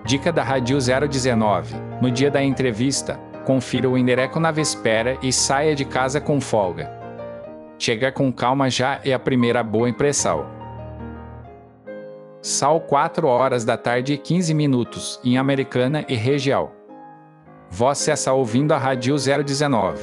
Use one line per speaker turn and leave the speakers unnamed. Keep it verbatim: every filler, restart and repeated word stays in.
Dica da Rádio zero dezenove. No dia da entrevista, confira o endereço na véspera e saia de casa com folga. Chegar com calma já é a primeira boa impressão. São quatro horas da tarde e quinze minutos, em Americana e região. Você está ouvindo a Rádio zero dezenove.